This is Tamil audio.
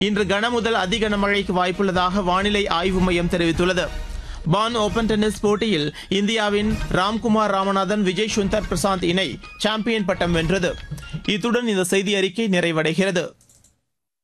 இன்று கனமுதல் அதி கனமழைக்கு வாய்ப்புள்ளதாக வானிலை ஆய்வு மையம் தெரிவித்துள்ளது. பான் ஓபன் டென்னிஸ் போட்டியில் இந்தியாவின் ராம்குமார் ராமநாதன் விஜய் சுந்தர் பிரசாந்த் இணை சாம்பியன் பட்டம் வென்றது. இத்துடன் இந்த செய்தி அறிக்கை நிறைவடைகிறது.